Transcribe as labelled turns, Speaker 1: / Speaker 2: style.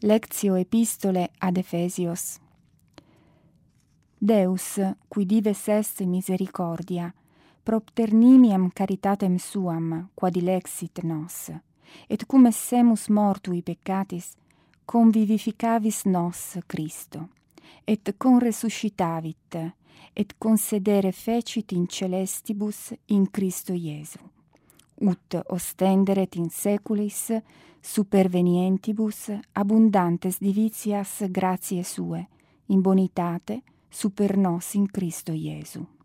Speaker 1: Lectio epistole ad Efesios. Deus, qui dives est misericordia, propter nimiam caritatem suam, quod ilexit nos, et cum essemus mortui peccatis, convivificavis nos Christo, et conresuscitavit, et concedere fecit in celestibus in Christo Iesu, ut ostenderet in seculis supervenientibus abundantes divitias gratiae sue, in bonitate super nos in Christo Iesu.